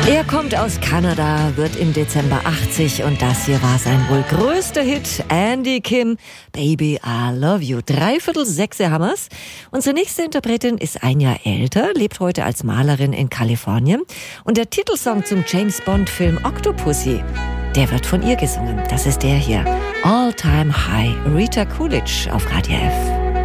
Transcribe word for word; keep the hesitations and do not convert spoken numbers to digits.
Er kommt aus Kanada, wird im Dezember achtzig und das hier war sein wohl größter Hit, Andy Kim, Baby I Love You. Dreiviertel sechs haben wir's. Unsere nächste Interpretin ist ein Jahr älter, lebt heute als Malerin in Kalifornien und der Titelsong zum James-Bond-Film Octopussy, der wird von ihr gesungen. Das ist der hier, All Time High, Rita Coolidge auf Radio F.